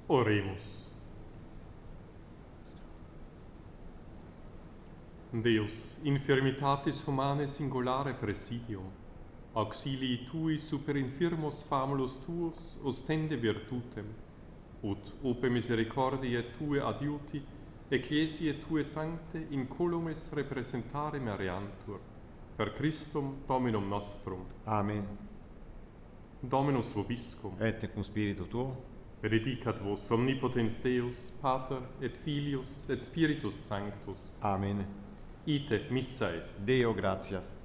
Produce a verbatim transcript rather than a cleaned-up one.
Oremus. Deus, infirmitatis humanae singulare presidium, auxilii tui super infirmos famulus tuos ostende virtutem, ut upe misericordiae tue adiuti, ecclesiae tue sancte incolumes representare meriantur, per Christum Dominum nostrum. Amen. Dominus vobiscum. Et cum spiritu tuo. Benedicat vos omnipotens Deus, Pater et Filius et Spiritus Sanctus. Amen. Ite missa est. Deo gratias.